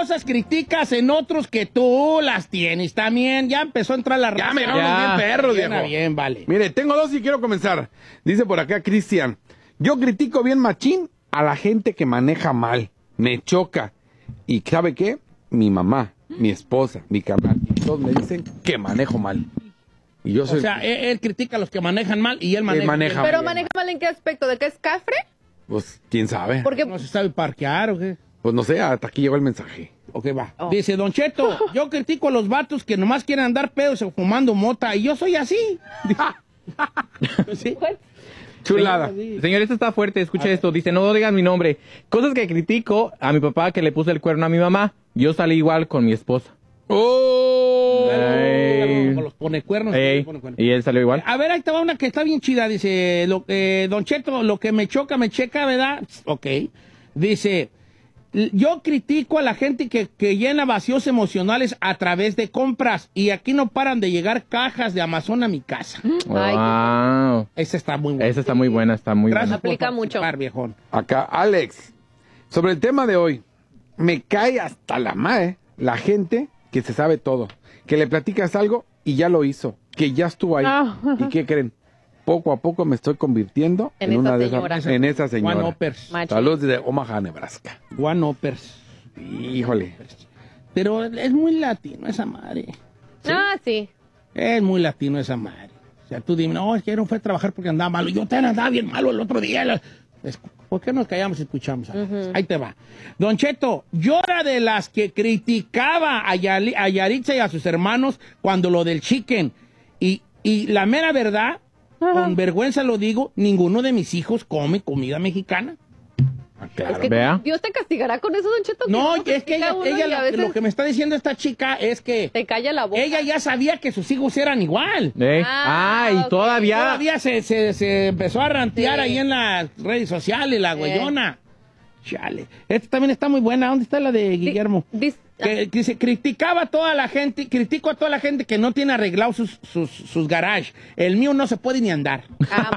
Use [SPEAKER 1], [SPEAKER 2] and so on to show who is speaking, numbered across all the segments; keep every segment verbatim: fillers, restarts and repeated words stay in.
[SPEAKER 1] cosas criticas en otros que tú las tienes también? Ya empezó a entrar la raza.
[SPEAKER 2] Ya me vamos bien perros,
[SPEAKER 1] bien,
[SPEAKER 2] viejo.
[SPEAKER 1] bien, vale.
[SPEAKER 2] Mire, tengo dos y quiero comenzar. Dice por acá Cristian, yo critico bien machín a la gente que maneja mal. Me choca. ¿Y sabe qué? Mi mamá, mi esposa, mi carnal, todos me dicen que manejo mal. Y yo soy...
[SPEAKER 1] O sea, él, él critica a los que manejan mal y él maneja,
[SPEAKER 2] Él maneja
[SPEAKER 1] bien.
[SPEAKER 3] ¿Pero
[SPEAKER 2] bien
[SPEAKER 3] maneja mal en qué aspecto? ¿De qué es cafre?
[SPEAKER 2] Pues, ¿quién sabe?
[SPEAKER 3] Porque...
[SPEAKER 1] ¿No se sabe parquear o qué?
[SPEAKER 2] Pues no sé, hasta aquí llegó el mensaje.
[SPEAKER 1] Ok, va.
[SPEAKER 3] Oh.
[SPEAKER 1] Dice, Don Cheto, yo critico a los vatos que nomás quieren andar pedos o fumando mota y yo soy así. ¿Sí?
[SPEAKER 2] Chulada.
[SPEAKER 4] Señor, esto está fuerte, escuche esto. Dice, no digan mi nombre. Cosas que critico a mi papá que le puso el cuerno a mi mamá. Yo salí igual con mi esposa.
[SPEAKER 2] ¡Oh!
[SPEAKER 4] Ey.
[SPEAKER 1] Como los pone cuernos.
[SPEAKER 4] Ey,
[SPEAKER 1] los pone cuernos.
[SPEAKER 4] y él salió igual.
[SPEAKER 1] A ver, ahí te va una que está bien chida. Dice, lo, eh, Don Cheto, lo que me choca, me checa, ¿verdad? Ok. Dice, yo critico a la gente que, que llena vacíos emocionales a través de compras y aquí no paran de llegar cajas de Amazon a mi casa.
[SPEAKER 4] Wow.
[SPEAKER 1] Esa está muy buena.
[SPEAKER 4] Esa está muy buena, está muy
[SPEAKER 1] Gracias
[SPEAKER 4] buena.
[SPEAKER 1] por
[SPEAKER 3] Aplica mucho.
[SPEAKER 1] participar, viejón.
[SPEAKER 2] Acá, Alex, sobre el tema de hoy, me cae hasta la madre la gente que se sabe todo, que le platicas algo y ya lo hizo, que ya estuvo ahí.
[SPEAKER 3] Ah.
[SPEAKER 2] ¿Y qué creen? Poco a poco me estoy convirtiendo
[SPEAKER 3] En
[SPEAKER 2] en,
[SPEAKER 3] esa
[SPEAKER 2] una de
[SPEAKER 3] señora.
[SPEAKER 2] esas, en esa señora.
[SPEAKER 1] One Uppers.
[SPEAKER 3] Machi.
[SPEAKER 2] Saludos desde Omaha, Nebraska.
[SPEAKER 1] One Uppers.
[SPEAKER 2] Híjole.
[SPEAKER 1] Pero es muy latino esa madre.
[SPEAKER 3] Ah, sí.
[SPEAKER 1] Es muy latino esa madre. O sea, tú dime, no, es que no fue a trabajar porque andaba malo. Yo también andaba bien malo el otro día. Es- ¿Por qué nos callamos y escuchamos? Uh-huh. Ahí te va. Don Cheto, yo era de las que criticaba a, Yali, a Yaritza y a sus hermanos cuando lo del chicken. Y, y la mera verdad, uh-huh. con vergüenza lo digo, ninguno de mis hijos come comida mexicana.
[SPEAKER 2] Claro.
[SPEAKER 3] Es que
[SPEAKER 4] Vea.
[SPEAKER 3] Dios te castigará con eso, Don Cheto.
[SPEAKER 1] No,
[SPEAKER 3] que
[SPEAKER 1] es que ella,
[SPEAKER 3] uno
[SPEAKER 1] ella
[SPEAKER 3] y a
[SPEAKER 1] lo,
[SPEAKER 3] veces
[SPEAKER 1] lo que me está diciendo esta chica es que
[SPEAKER 3] te calla la boca.
[SPEAKER 1] ella ya sabía que sus hijos eran igual.
[SPEAKER 4] ¿Eh?
[SPEAKER 3] Ah,
[SPEAKER 4] Ah, y
[SPEAKER 3] ok.
[SPEAKER 4] todavía...
[SPEAKER 1] Todavía se, se, se empezó a rantear
[SPEAKER 3] Sí.
[SPEAKER 1] ahí en las redes sociales, la
[SPEAKER 3] Sí.
[SPEAKER 1] güeyona. Chale. Esta también está muy buena. ¿Dónde está la de Guillermo?
[SPEAKER 3] Dis-
[SPEAKER 1] Que, que se criticaba a toda la gente, critico a toda la gente que no tiene arreglado sus, sus, sus garages. El mío no se puede ni andar.
[SPEAKER 3] Ah,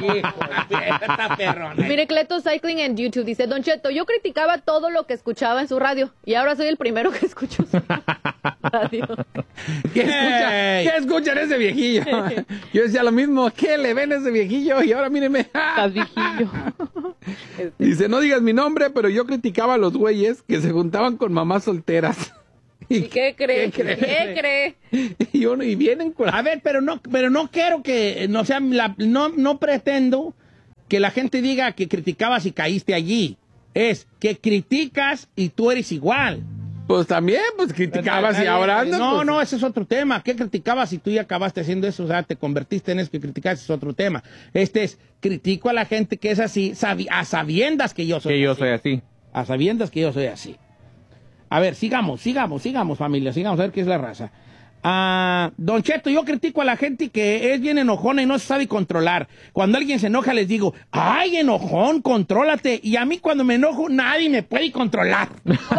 [SPEAKER 1] Está perrona.
[SPEAKER 3] Mire, Cleto Cycling en YouTube dice, Don Cheto, yo criticaba todo lo que escuchaba en su radio y ahora soy el primero que escucho su radio.
[SPEAKER 2] ¿Qué escucha?
[SPEAKER 1] Ey.
[SPEAKER 2] ¿Qué escuchan ese viejillo? Yo decía lo mismo, ¿qué le ven a ese viejillo? Y ahora míreme.
[SPEAKER 3] Estás viejillo. Este,
[SPEAKER 2] Dice, no digas mi nombre, pero yo criticaba a los güeyes que se juntaban con mamás solteras.
[SPEAKER 3] ¿Y qué cree?
[SPEAKER 1] ¿Qué
[SPEAKER 3] ¿Qué
[SPEAKER 1] cree?
[SPEAKER 3] cree?
[SPEAKER 2] Y, uno, y vienen con...
[SPEAKER 1] A ver, pero no, pero no quiero que, no, o sea, la- no, no pretendo que la gente diga que criticabas y caíste allí. Es que criticas y tú eres igual.
[SPEAKER 2] Pues también, pues criticabas y ahora andas,
[SPEAKER 1] No,
[SPEAKER 2] pues,
[SPEAKER 1] no, ese es otro tema. ¿Qué criticabas y tú ya acabaste haciendo eso? O sea, te convertiste en eso que criticas, es otro tema. Este es, critico a la gente que es así, sabi- a sabiendas que yo soy
[SPEAKER 4] Que yo
[SPEAKER 1] así.
[SPEAKER 4] soy así.
[SPEAKER 1] A sabiendas que yo soy así. A ver, sigamos, sigamos, sigamos, familia, sigamos a ver qué es la raza. Ah, Don Cheto, yo critico a la gente que es bien enojona y no se sabe controlar. Cuando alguien se enoja les digo, ay, enojón, contrólate. Y a mí cuando me enojo nadie me puede controlar.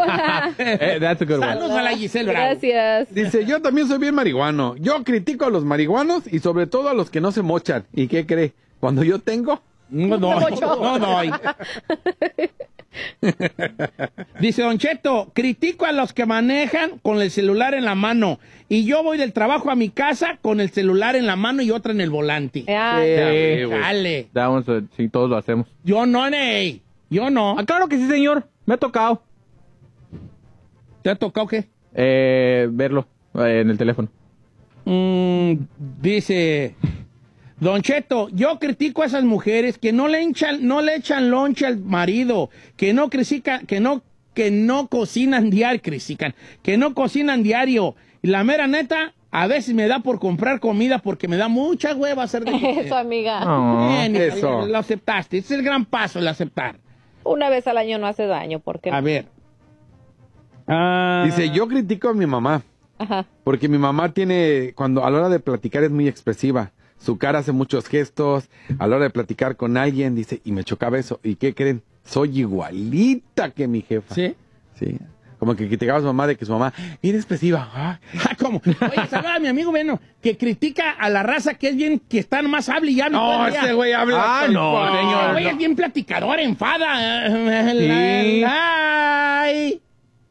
[SPEAKER 4] Eh, that's a good one.
[SPEAKER 1] Saludos a la Giselle Bravo.
[SPEAKER 3] Gracias.
[SPEAKER 2] Dice, yo también soy bien marihuano. Yo critico a los marihuanos y sobre todo a los que no se mochan. ¿Y qué cree? Cuando yo tengo...
[SPEAKER 1] No, no, no, no. Dice Don Cheto, critico a los que manejan con el celular en la mano. Y yo voy del trabajo a mi casa con el celular en la mano y otra en el volante.
[SPEAKER 3] Ah,
[SPEAKER 4] Sí, güey.
[SPEAKER 1] Dale.
[SPEAKER 4] That one's a- sí, todos lo hacemos.
[SPEAKER 1] Yo no, Ney. Yo no.
[SPEAKER 4] Ah, claro que sí, señor. Me ha tocado
[SPEAKER 1] ¿Te ha tocado qué?
[SPEAKER 4] eh, verlo eh, en el teléfono.
[SPEAKER 1] Mm, dice Don Cheto, yo critico a esas mujeres que no le echan, no le echan lonche al marido, que no critican, que no, que no cocinan diario, critican, que no cocinan diario. Y la mera neta, a veces me da por comprar comida porque me da mucha hueva hacer de comer.
[SPEAKER 3] eso, amiga.
[SPEAKER 4] Oh.
[SPEAKER 1] Bien,
[SPEAKER 2] eso.
[SPEAKER 1] Lo aceptaste. Ese es el gran paso, el aceptar.
[SPEAKER 3] Una vez al año no hace daño, porque
[SPEAKER 1] A ver. Ah,
[SPEAKER 2] Dice, yo critico a mi mamá.
[SPEAKER 3] Ajá.
[SPEAKER 2] Porque mi mamá tiene, cuando a la hora de platicar es muy expresiva. Su cara hace muchos gestos. A la hora de platicar con alguien, dice, y me chocaba eso. ¿Y qué creen? Soy igualita que mi jefa.
[SPEAKER 1] ¿Sí?
[SPEAKER 2] Sí. Como que criticaba a su mamá de que su mamá, bien expresiva. Ah,
[SPEAKER 1] Ah, ¿cómo? Oye, saluda a mi amigo Beno, que critica a la raza que es bien, que está más hable y ya no
[SPEAKER 2] no,
[SPEAKER 1] puede ya.
[SPEAKER 2] ese güey habla.
[SPEAKER 4] Ah,
[SPEAKER 2] tal
[SPEAKER 4] no,
[SPEAKER 2] cual.
[SPEAKER 4] señor.
[SPEAKER 1] El güey es bien platicador, enfada.
[SPEAKER 4] Sí.
[SPEAKER 1] Ay.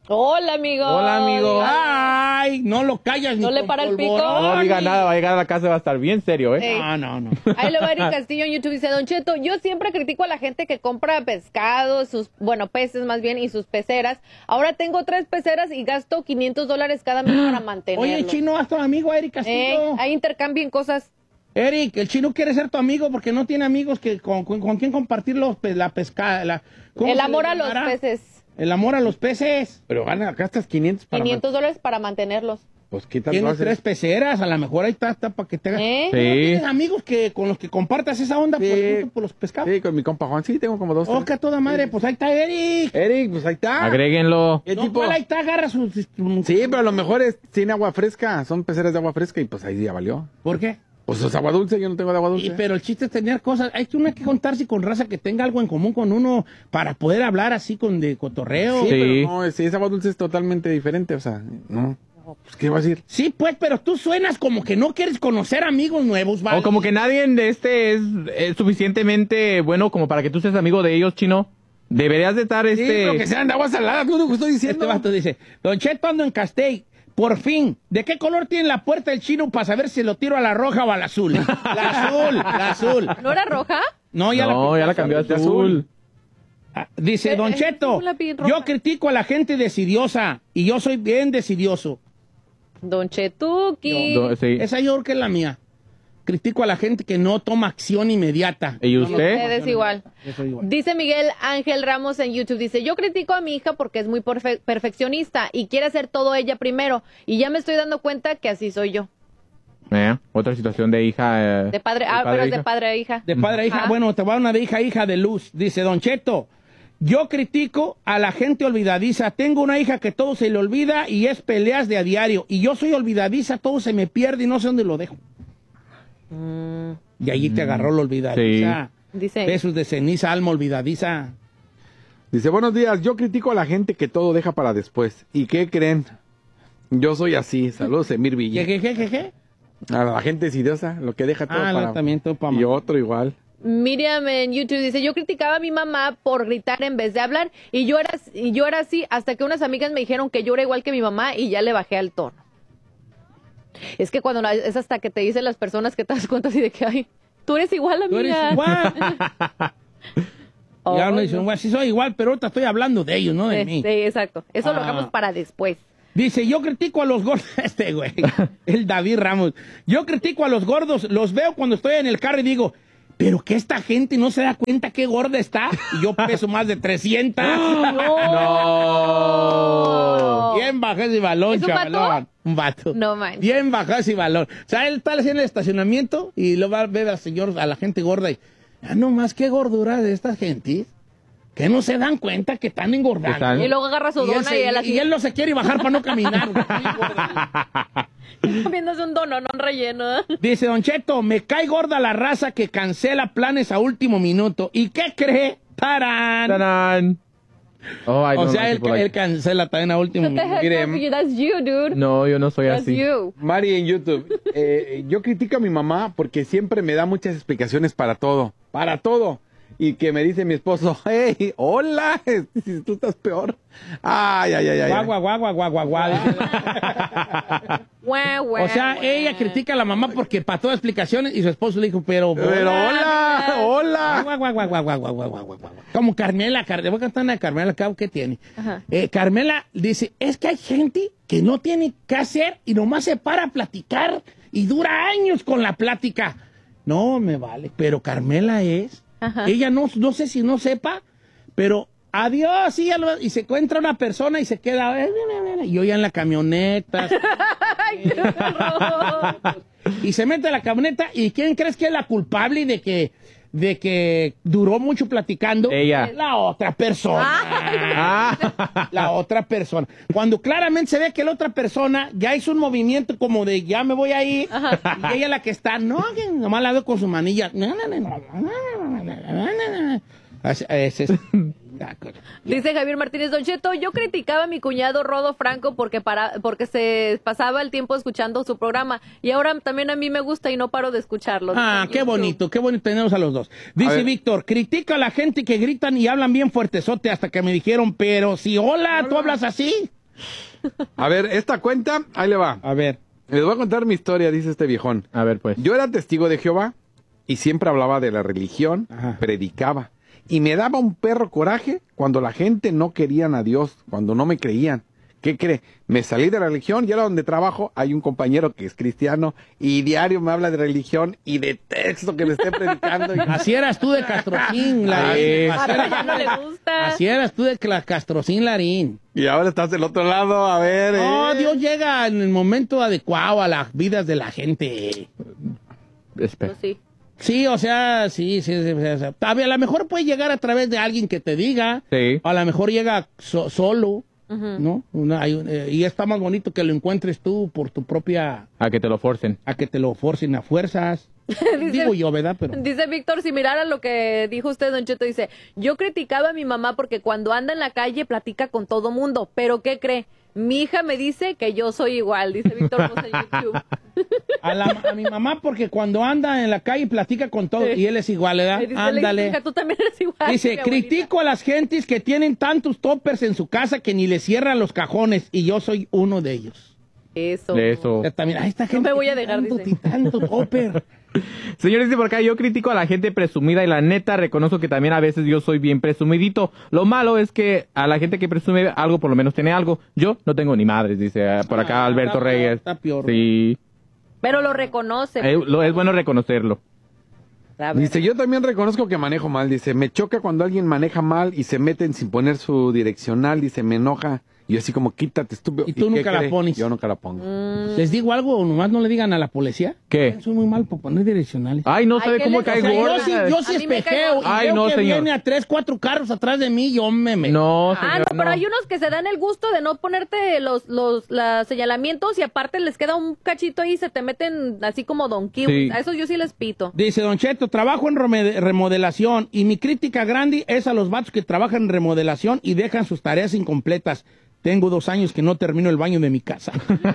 [SPEAKER 3] Hola, amigo.
[SPEAKER 4] Hola, amigo.
[SPEAKER 1] Ay, no lo callas ni
[SPEAKER 3] ¿No le
[SPEAKER 1] con
[SPEAKER 3] para el pico?
[SPEAKER 1] polvorón,
[SPEAKER 4] No diga
[SPEAKER 1] ni-
[SPEAKER 4] nada, va a llegar a la casa y va a estar bien serio, ¿eh?
[SPEAKER 3] Ey.
[SPEAKER 1] No, no, no.
[SPEAKER 3] Ahí lo va Eric Castillo en YouTube. Dice, Don Cheto, yo siempre critico a la gente que compra pescado, sus, bueno, peces más bien, y sus peceras. Ahora tengo tres peceras y gasto quinientos dólares cada mes para mantenerlos.
[SPEAKER 1] Oye, Chino, haz tu amigo Eric
[SPEAKER 3] Eh,
[SPEAKER 1] Castillo.
[SPEAKER 3] ahí intercambien cosas.
[SPEAKER 1] Eric, el Chino quiere ser tu amigo porque no tiene amigos que con, con, con quien compartir los, pe- la pesca. La, ¿cómo
[SPEAKER 3] El
[SPEAKER 1] se
[SPEAKER 3] amor
[SPEAKER 1] le
[SPEAKER 3] a los
[SPEAKER 1] llamará?
[SPEAKER 3] peces.
[SPEAKER 1] El amor a los peces.
[SPEAKER 2] Pero gana, gastas quinientos para...
[SPEAKER 3] quinientos dólares para mantenerlos.
[SPEAKER 2] Pues qué tal lo
[SPEAKER 1] Tienes
[SPEAKER 2] haces?
[SPEAKER 1] tres peceras, a lo mejor ahí está, está para que te hagas.
[SPEAKER 3] ¿Eh?
[SPEAKER 1] ¿No
[SPEAKER 4] Sí.
[SPEAKER 1] tienes amigos que con los que compartas esa onda por,
[SPEAKER 2] Sí.
[SPEAKER 1] el gusto por los pescados?
[SPEAKER 2] Sí, con mi compa Juan. Sí, tengo como dos.
[SPEAKER 1] Oh,
[SPEAKER 2] tres.
[SPEAKER 1] que toda madre, pues ahí está Eric.
[SPEAKER 2] Eric, pues ahí está.
[SPEAKER 4] Agréguenlo.
[SPEAKER 2] ¿Qué
[SPEAKER 1] No,
[SPEAKER 2] tipo?
[SPEAKER 1] ¿cuál ahí está? Agarra sus...
[SPEAKER 2] Sí, pero a lo mejor es sin agua fresca. Son peceras de agua fresca y pues ahí ya valió.
[SPEAKER 1] ¿Por qué?
[SPEAKER 2] Pues es agua dulce, yo no tengo de agua dulce.
[SPEAKER 1] Y, pero el chiste es tener cosas. Hay que uno que contarse con raza que tenga algo en común con uno para poder hablar así con de cotorreo.
[SPEAKER 2] Sí,
[SPEAKER 4] Sí.
[SPEAKER 2] pero no, es- si es agua dulce es totalmente diferente, o sea, no. Pues, ¿qué va a decir?
[SPEAKER 1] Sí, pues, pero tú suenas como que no quieres conocer amigos nuevos, ¿vale?
[SPEAKER 4] O como que nadie de este es, es suficientemente bueno como para que tú seas amigo de ellos, Chino. Deberías de estar
[SPEAKER 2] Sí,
[SPEAKER 4] este...
[SPEAKER 2] pero que sean de agua salada, tú lo que estoy
[SPEAKER 1] Este
[SPEAKER 2] diciendo.
[SPEAKER 1] vato dice, Don Cheto, ando en Castell. Por fin, ¿de qué color tiene la puerta del Chino para saber si lo tiro a la roja o al azul? La azul, la azul.
[SPEAKER 3] ¿No era roja?
[SPEAKER 1] No, ya
[SPEAKER 4] no,
[SPEAKER 1] la
[SPEAKER 4] ya la cambiaste a azul.
[SPEAKER 1] Ah, Dice,
[SPEAKER 3] Eh,
[SPEAKER 1] Don
[SPEAKER 3] eh,
[SPEAKER 1] Cheto,
[SPEAKER 3] es una pi- roja.
[SPEAKER 1] yo critico a la gente decidiosa y yo soy bien decidioso.
[SPEAKER 3] Don Chetuki.
[SPEAKER 4] Do- sí.
[SPEAKER 1] Esa yo creo que es la mía. Critico a la gente que no toma acción inmediata.
[SPEAKER 4] ¿Y
[SPEAKER 1] No, no
[SPEAKER 4] usted?
[SPEAKER 1] toma
[SPEAKER 3] Usted es
[SPEAKER 1] acción
[SPEAKER 3] igual.
[SPEAKER 1] inmediata. Yo soy igual.
[SPEAKER 3] Dice Miguel Ángel Ramos en YouTube, dice, yo critico a mi hija porque es muy perfe- perfeccionista y quiere hacer todo ella primero. Y ya me estoy dando cuenta que así soy yo.
[SPEAKER 4] Eh, Otra situación de hija... eh,
[SPEAKER 3] De padre, ah, pero
[SPEAKER 4] e
[SPEAKER 3] es de
[SPEAKER 4] hija.
[SPEAKER 3] padre a hija.
[SPEAKER 1] De padre a hija,
[SPEAKER 3] Ajá.
[SPEAKER 1] bueno, te va una de hija a hija de luz. Dice, Don Cheto, yo critico a la gente olvidadiza. Tengo una hija que todo se le olvida y es peleas de a diario. Y yo soy olvidadiza, todo se me pierde y no sé dónde lo dejo.
[SPEAKER 3] Mm,
[SPEAKER 1] Y allí te agarró la olvidadiza.
[SPEAKER 3] dice,
[SPEAKER 1] Besos de ceniza, alma olvidadiza.
[SPEAKER 2] Dice, buenos días, yo critico a la gente que todo deja para después. ¿Y qué creen? Yo soy así. Saludos, Emir
[SPEAKER 1] ¿Qué,
[SPEAKER 2] Villa.
[SPEAKER 1] qué, qué, qué, qué?
[SPEAKER 2] A la gente decidiosa, lo que deja todo
[SPEAKER 1] Ah,
[SPEAKER 2] para...
[SPEAKER 1] no, también todo para
[SPEAKER 2] Y otro igual.
[SPEAKER 3] Miriam en YouTube dice, yo criticaba a mi mamá por gritar en vez de hablar y yo era y yo era así hasta que unas amigas me dijeron que yo era igual que mi mamá y ya le bajé al tono. Es que cuando la- es hasta que te dicen las personas que te das cuenta así de que, ay, tú eres igual a mí.
[SPEAKER 1] Tú eres igual. Ya uno dice, bueno, sí soy igual, pero ahorita estoy hablando de ellos, no de mí.
[SPEAKER 3] Sí, exacto. Eso lo
[SPEAKER 1] Ah.
[SPEAKER 3] dejamos para después.
[SPEAKER 1] Dice, yo critico a los gordos, este güey, el David Ramos. Yo critico a los gordos, los veo cuando estoy en el carro y digo, pero que esta gente no se da cuenta qué gorda está. Y yo peso más de trescientos.
[SPEAKER 3] ¡No!
[SPEAKER 1] Bien bajé ese balón,
[SPEAKER 3] ¿Es un vato?
[SPEAKER 1] chavalón. Un vato.
[SPEAKER 3] No manches.
[SPEAKER 1] Bien bajó ese balón. O sea, él está haciendo el estacionamiento y lo va a ver al señor, a la gente gorda y, ah, no más, qué gordura de esta gente. Que no se dan cuenta que están engordando.
[SPEAKER 4] Están-
[SPEAKER 3] Y luego agarra su
[SPEAKER 1] Y él,
[SPEAKER 3] dona
[SPEAKER 1] se-
[SPEAKER 3] y él así,
[SPEAKER 1] y él no se quiere bajar para no caminar. güey.
[SPEAKER 3] comiéndose un dono, no un relleno.
[SPEAKER 1] Dice Don Cheto, me cae gorda la raza que cancela planes a último minuto. ¿Y qué cree? ¡Tarán!
[SPEAKER 4] ¡Tarán! Oh, I
[SPEAKER 1] O
[SPEAKER 4] don't
[SPEAKER 1] sea,
[SPEAKER 4] like
[SPEAKER 1] él,
[SPEAKER 4] people like-
[SPEAKER 1] él cancela también a último
[SPEAKER 3] What the
[SPEAKER 1] minuto.
[SPEAKER 3] heck,
[SPEAKER 2] Mire,
[SPEAKER 3] no, that's you, dude.
[SPEAKER 4] No, yo no soy
[SPEAKER 3] That's
[SPEAKER 4] así.
[SPEAKER 3] you.
[SPEAKER 2] Mari en YouTube, eh, yo critico a mi mamá porque siempre me da muchas explicaciones para todo, para todo. Y que me dice mi esposo, hey, hola, si tú estás peor. Ay, ay, ay, ay.
[SPEAKER 1] Guau, guau, guau, guau, guau, guau, guau.
[SPEAKER 3] Guau, guau,
[SPEAKER 1] O sea,
[SPEAKER 3] guau.
[SPEAKER 1] ella critica a la mamá porque para todas explicaciones y su esposo le dijo, pero...
[SPEAKER 2] Pero hola, hola.
[SPEAKER 1] Guau, guau, guau, guau, guau, guau, guau, guau, guau, guau. Como Carmela, Car- voy a cantar una de Carmela, ¿qué qué tiene?
[SPEAKER 3] Ajá.
[SPEAKER 1] Eh, Carmela dice, es que hay gente que no tiene qué hacer y nomás se para a platicar y dura años con la plática. No, me vale, pero Carmela es...
[SPEAKER 3] Ajá.
[SPEAKER 1] Ella no, no sé si no sepa, pero adiós, y, ya lo- y se encuentra una persona y se queda, eh, y yo ya en la camioneta,
[SPEAKER 3] Ay, qué horror.
[SPEAKER 1] y se mete a la camioneta, ¿y quién crees que es la culpable de que, de que duró mucho platicando?
[SPEAKER 4] Ella.
[SPEAKER 1] La otra persona.
[SPEAKER 4] Ah.
[SPEAKER 1] La otra persona. Cuando claramente se ve que la otra persona ya hizo un movimiento como de ya me voy a ir, y ella la que está, no, que nomás la veo con su manilla. No, no, no, no, no, no, no, no, no. Así- ese es-
[SPEAKER 3] Dice Javier Martínez Don Cheto, yo criticaba a mi cuñado Rodo Franco porque para, porque se pasaba el tiempo escuchando su programa y ahora también a mí me gusta y no paro de escucharlo.
[SPEAKER 1] Ah,
[SPEAKER 3] Dice
[SPEAKER 1] qué
[SPEAKER 3] YouTube.
[SPEAKER 1] bonito, qué bonito tenemos a los dos.
[SPEAKER 2] A
[SPEAKER 1] Dice
[SPEAKER 2] ver.
[SPEAKER 1] Víctor, critica a la gente que gritan y hablan bien fuertezote hasta que me dijeron, pero si hola, tú hablas así.
[SPEAKER 2] A ver, esta cuenta, ahí le va.
[SPEAKER 1] A ver.
[SPEAKER 2] Les voy a contar mi historia, dice este viejón.
[SPEAKER 4] A ver, pues.
[SPEAKER 2] Yo era testigo de Jehová y siempre hablaba de la religión,
[SPEAKER 1] Ajá.
[SPEAKER 2] predicaba. Y me daba un perro coraje cuando la gente no querían a Dios, cuando no me creían. ¿Qué cree? Me salí de la religión y ahora donde trabajo hay un compañero que es cristiano y diario me habla de religión y de texto que me esté predicando. Y...
[SPEAKER 1] Así eras tú de Castrocín, Larín.
[SPEAKER 3] Ah,
[SPEAKER 1] Así,
[SPEAKER 3] pero
[SPEAKER 1] eras,
[SPEAKER 3] ya no le gusta.
[SPEAKER 1] así eras tú de Cla- Castrocín, Larín.
[SPEAKER 2] Y ahora estás del otro lado, a ver.
[SPEAKER 1] No,
[SPEAKER 2] eh.
[SPEAKER 1] Dios llega en el momento adecuado a las vidas de la gente.
[SPEAKER 4] Espera.
[SPEAKER 3] Pues sí.
[SPEAKER 1] Sí, o sea, sí, sí, sí, sí, sí. A ver, a lo mejor puede llegar a través de alguien que te diga.
[SPEAKER 4] Sí.
[SPEAKER 1] A lo mejor llega so- solo,
[SPEAKER 3] Ujú.
[SPEAKER 1] ¿no? Una- hay un- eh, y está más bonito que lo encuentres tú por tu propia...
[SPEAKER 4] A que te lo forcen.
[SPEAKER 1] A que te lo forcen a fuerzas.
[SPEAKER 3] Dice-
[SPEAKER 1] Digo yo, ¿verdad? Pero...
[SPEAKER 3] Dice Víctor, si mirara lo que dijo usted, Don Cheto, dice, yo criticaba a mi mamá porque cuando anda en la calle platica con todo mundo, pero ¿qué cree? Mi hija me dice que yo soy igual, dice Víctor Mosa en YouTube.
[SPEAKER 1] A, la- a mi mamá porque cuando anda en la calle platica con todo
[SPEAKER 3] Sí.
[SPEAKER 1] y él es igual, ¿verdad?
[SPEAKER 3] Y dice,
[SPEAKER 1] Ándale.
[SPEAKER 3] hija, tú también eres igual.
[SPEAKER 1] Dice,
[SPEAKER 3] mi abuelita.
[SPEAKER 1] critico a las gentes que tienen tantos toppers en su casa que ni le cierran los cajones y yo soy uno de ellos.
[SPEAKER 3] Eso.
[SPEAKER 4] De eso.
[SPEAKER 1] O sea, también, ay, esta
[SPEAKER 3] No
[SPEAKER 1] gente
[SPEAKER 3] me voy a
[SPEAKER 1] tiene
[SPEAKER 3] dejar,
[SPEAKER 1] tanto,
[SPEAKER 3] dice.
[SPEAKER 1] y tanto topper.
[SPEAKER 4] Señores, dice por acá, yo critico a la gente presumida y la neta reconozco que también a veces yo soy bien presumidito. Lo malo es que a la gente que presume algo por lo menos tiene algo. Yo no tengo ni madres, dice eh, por acá
[SPEAKER 1] Ah,
[SPEAKER 4] Alberto
[SPEAKER 1] está peor,
[SPEAKER 4] Reyes.
[SPEAKER 1] está peor.
[SPEAKER 4] Sí,
[SPEAKER 3] Pero lo reconoce.
[SPEAKER 4] Eh, lo- es bueno reconocerlo.
[SPEAKER 3] A ver.
[SPEAKER 2] Dice, yo también reconozco que manejo mal. Dice, me choca cuando alguien maneja mal y se meten sin poner su direccional. Dice, me enoja. Y yo así como, quítate, estúpido.
[SPEAKER 1] ¿Y tú
[SPEAKER 2] qué
[SPEAKER 1] nunca la
[SPEAKER 2] cree?
[SPEAKER 1] pones?
[SPEAKER 2] Yo nunca la pongo.
[SPEAKER 3] Mm.
[SPEAKER 1] Les digo algo, nomás no le digan a la policía.
[SPEAKER 4] ¿Qué?
[SPEAKER 1] Soy muy mal por poner direccionales.
[SPEAKER 4] Ay, no
[SPEAKER 3] Ay,
[SPEAKER 4] sabe
[SPEAKER 3] ¿qué
[SPEAKER 4] cómo
[SPEAKER 3] les-
[SPEAKER 4] cae
[SPEAKER 3] o sea,
[SPEAKER 1] yo
[SPEAKER 4] gorda.
[SPEAKER 1] sí, yo sí
[SPEAKER 3] A mí me cae
[SPEAKER 1] espejeo y
[SPEAKER 3] gorda.
[SPEAKER 4] Ay,
[SPEAKER 1] veo
[SPEAKER 4] no,
[SPEAKER 1] que
[SPEAKER 4] señor.
[SPEAKER 1] viene a tres, cuatro carros atrás de mí, yo me me.
[SPEAKER 4] No,
[SPEAKER 3] Ah,
[SPEAKER 4] señor,
[SPEAKER 3] no, pero
[SPEAKER 4] no.
[SPEAKER 3] hay unos que se dan el gusto de no ponerte los, los, los señalamientos y aparte les queda un cachito ahí y se te meten así como Don Kiwi.
[SPEAKER 4] Sí.
[SPEAKER 3] A esos yo sí les pito.
[SPEAKER 1] Dice Don Cheto, trabajo en reme- remodelación y mi crítica grande es a los vatos que trabajan en remodelación y dejan sus tareas incompletas. Tengo dos años que no termino el baño de mi casa.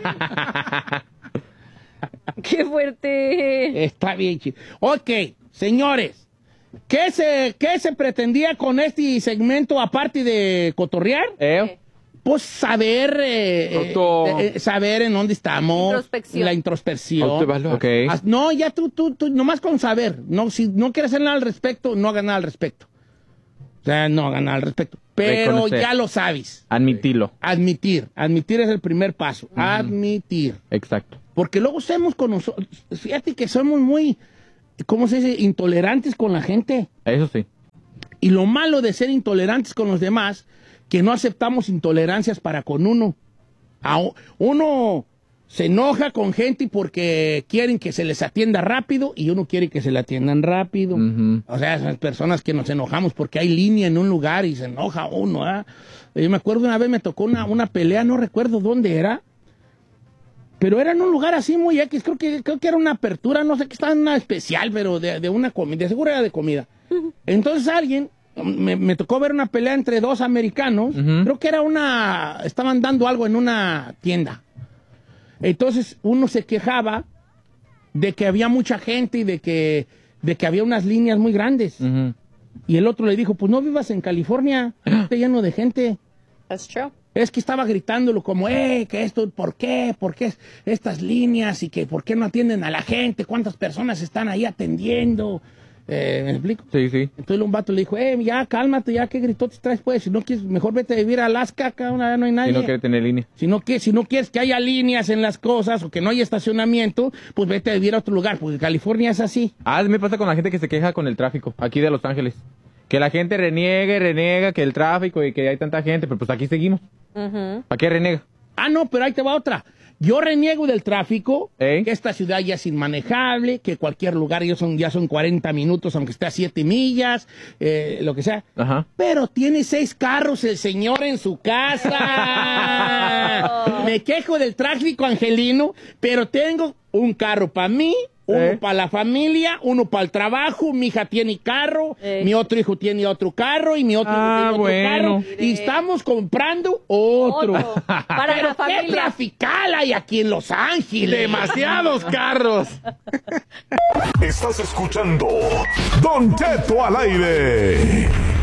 [SPEAKER 3] ¡Qué fuerte!
[SPEAKER 1] Está bien chido. Ok, señores, ¿qué se, ¿qué se pretendía con este segmento aparte de cotorrear?
[SPEAKER 4] ¿Eh?
[SPEAKER 1] Pues saber, eh,
[SPEAKER 2] Auto-
[SPEAKER 1] eh, eh, saber en dónde estamos.
[SPEAKER 3] Introspección.
[SPEAKER 1] La introspección.
[SPEAKER 2] Autoevaluar.
[SPEAKER 4] Ok.
[SPEAKER 1] Ah, No, ya tú, tú, tú, nomás con saber. No, si no quieres hacer nada al respecto, no hagas nada al respecto. O sea, no hagas nada al respecto. Pero
[SPEAKER 4] Reconocer.
[SPEAKER 1] ya lo sabes.
[SPEAKER 4] Admitilo.
[SPEAKER 1] Admitir. Admitir es el primer paso. Admitir.
[SPEAKER 4] Exacto.
[SPEAKER 1] Porque luego somos con nosotros. Fíjate que somos muy, ¿cómo se dice? Intolerantes con la gente.
[SPEAKER 4] Eso sí.
[SPEAKER 1] Y lo malo de ser intolerantes con los demás, que no aceptamos intolerancias para con uno. A u- uno se enoja con gente porque quieren que se les atienda rápido y uno quiere que se le atiendan rápido.
[SPEAKER 4] Ujú.
[SPEAKER 1] O sea, esas personas que nos enojamos porque hay línea en un lugar y se enoja uno. ¿Ah? Yo me acuerdo una vez me tocó una, una pelea, no recuerdo dónde era, pero era en un lugar así muy X, creo que, creo que era una apertura, no sé qué, estaba en una especial, pero de, de una comida, de seguro era de comida. Entonces alguien, me, me tocó ver una pelea entre dos americanos,
[SPEAKER 4] Ujú.
[SPEAKER 1] creo que era una, estaban dando algo en una tienda. Entonces uno se quejaba de que había mucha gente y de que, de que había unas líneas muy grandes.
[SPEAKER 4] Ujú.
[SPEAKER 1] Y el otro le dijo, pues no vivas en California, está lleno de gente.
[SPEAKER 3] That's true.
[SPEAKER 1] Es que estaba gritándolo como, eh, que esto, ¿por qué? ¿Por qué estas líneas? Y que, ¿por qué no atienden a la gente? ¿Cuántas personas están ahí atendiendo? Eh, ¿Me explico?
[SPEAKER 4] Sí, sí.
[SPEAKER 1] Entonces un vato le dijo, eh, ya, cálmate, ya, ¿qué gritotes traes, pues? Si no quieres, mejor vete a vivir a Alaska, acá no, no hay nadie.
[SPEAKER 4] Si no quiere tener línea.
[SPEAKER 1] Si no, que, si no quieres que haya líneas en las cosas o que no haya estacionamiento, pues vete a vivir a otro lugar, porque California es así.
[SPEAKER 4] Ah, me pasa con la gente que se queja con el tráfico, aquí de Los Ángeles. Que la gente reniega y reniega que el tráfico y que hay tanta gente, pero pues aquí seguimos.
[SPEAKER 3] Ujú.
[SPEAKER 4] ¿Para qué renega?
[SPEAKER 1] Ah, no, pero ahí te va otra. Yo reniego del tráfico,
[SPEAKER 4] ¿Eh?
[SPEAKER 1] que esta ciudad ya es inmanejable, que cualquier lugar ya son, ya son cuarenta minutos, aunque esté a siete millas, eh, lo que sea.
[SPEAKER 4] Ajá.
[SPEAKER 1] Pero tiene seis carros el señor en su casa. Me quejo del tráfico angelino, pero tengo un carro para mí, uno
[SPEAKER 4] ¿Eh?
[SPEAKER 1] para la familia, uno para el trabajo, mi hija tiene carro,
[SPEAKER 3] Eh.
[SPEAKER 1] mi otro hijo tiene otro carro y mi otro
[SPEAKER 4] Ah,
[SPEAKER 1] hijo tiene otro
[SPEAKER 4] bueno.
[SPEAKER 1] carro. Y estamos comprando otro.
[SPEAKER 3] Otro. Para
[SPEAKER 1] Pero
[SPEAKER 3] la
[SPEAKER 1] qué
[SPEAKER 3] familia.
[SPEAKER 1] trafical hay aquí en Los Ángeles.
[SPEAKER 2] Demasiados carros.
[SPEAKER 5] Estás escuchando Don Cheto al aire.